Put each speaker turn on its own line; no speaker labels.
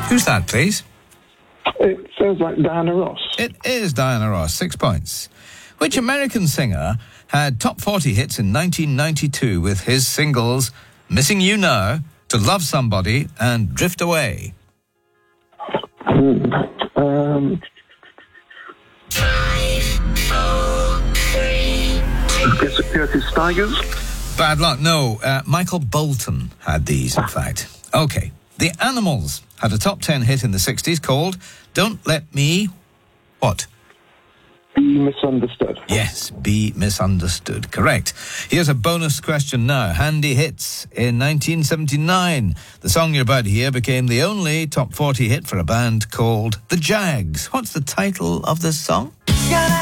Who's that, please?
It sounds like Diana Ross.
It is Diana Ross. 6 points. Which American singer had top 40 hits in 1992 with his singles Missing You Now, To Love Somebody and Drift Away?
I guess Curtis Stigers.
Bad luck. No, Michael Bolton had these, in fact. Okay. The Animals had a top 10 hit in the 60s called Don't Let Me... What?
Be Misunderstood.
Yes, Be Misunderstood. Correct. Here's a bonus question now. Handy hits. In 1979, the song you're about to hear became the only top 40 hit for a band called The Jags. What's the title of this song?